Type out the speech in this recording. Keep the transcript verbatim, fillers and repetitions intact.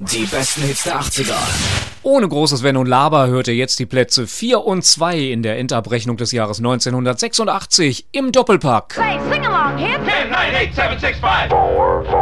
Die besten Hits der achtziger. Ohne großes Wenn und Laber hört ihr jetzt die Plätze vier und zwei in der Endabrechnung des Jahres neunzehnhundertsechsundachtzig im Doppelpack. Say, sing along, hip. ten, nine, eight, seven, six, five.